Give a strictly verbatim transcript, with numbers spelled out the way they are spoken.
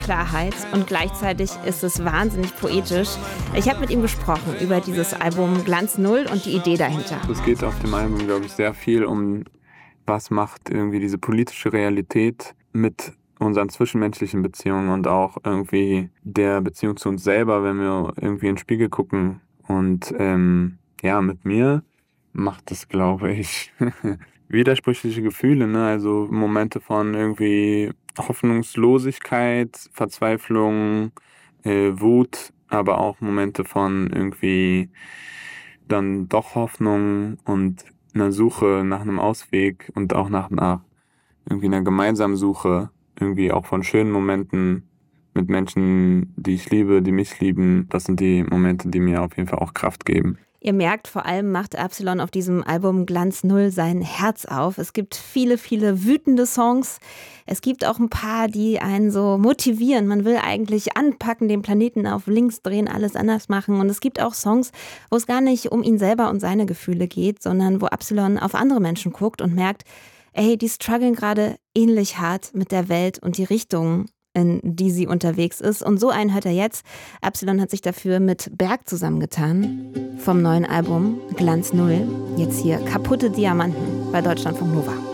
Klarheit und gleichzeitig ist es wahnsinnig poetisch. Ich habe mit ihm gesprochen über dieses Album Glanz Null und die Idee dahinter. Es geht auf dem Album, glaube ich, sehr viel um, was macht irgendwie diese politische Realität mit unseren zwischenmenschlichen Beziehungen und auch irgendwie der Beziehung zu uns selber, wenn wir irgendwie in den Spiegel gucken. Und ähm, ja, mit mir macht es, glaube ich, widersprüchliche Gefühle, ne? Also Momente von irgendwie Hoffnungslosigkeit, Verzweiflung, äh, Wut, aber auch Momente von irgendwie dann doch Hoffnung und einer Suche nach einem Ausweg und auch nach, nach irgendwie einer gemeinsamen Suche, irgendwie auch von schönen Momenten mit Menschen, die ich liebe, die mich lieben. Das sind die Momente, die mir auf jeden Fall auch Kraft geben. Ihr merkt, vor allem macht Absilon auf diesem Album Glanz Null sein Herz auf. Es gibt viele, viele wütende Songs. Es gibt auch ein paar, die einen so motivieren. Man will eigentlich anpacken, den Planeten auf links drehen, alles anders machen. Und es gibt auch Songs, wo es gar nicht um ihn selber und seine Gefühle geht, sondern wo Absilon auf andere Menschen guckt und merkt, ey, die strugglen gerade ähnlich hart mit der Welt und die Richtung, in die sie unterwegs ist. Und so einen hört er jetzt. Absilon hat sich dafür mit Berg zusammengetan. Vom neuen Album Glanz Null. Jetzt hier Kaputte Diamanten bei Deutschlandfunk Nova.